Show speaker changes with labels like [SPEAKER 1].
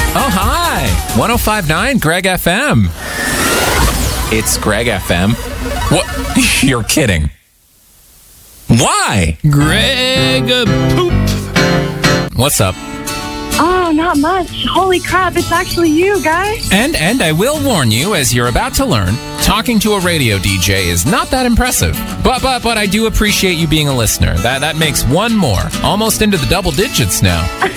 [SPEAKER 1] Oh, hi. 105.9 Greg FM. It's Greg FM. What? You're kidding. Why?
[SPEAKER 2] Greg Poop.
[SPEAKER 1] What's up?
[SPEAKER 3] Oh, not much. Holy crap, it's actually you, guys.
[SPEAKER 1] And I will warn you, as you're about to learn, talking to a radio DJ is not that impressive. But I do appreciate you being a listener. That makes one more. Almost into the double digits now.